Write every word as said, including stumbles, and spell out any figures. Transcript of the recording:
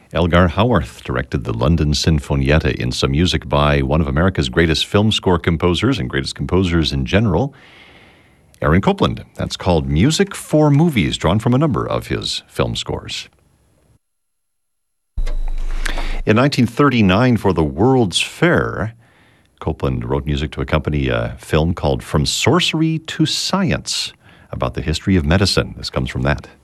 Elgar Howarth directed the London Sinfonietta in some music by one of America's greatest film score composers and greatest composers in general, Aaron Copland. That's called Music for Movies, drawn from a number of his film scores. In nineteen thirty-nine, for the World's Fair, Copland wrote music to accompany a film called From Sorcery to Science, about the history of medicine. This comes from that.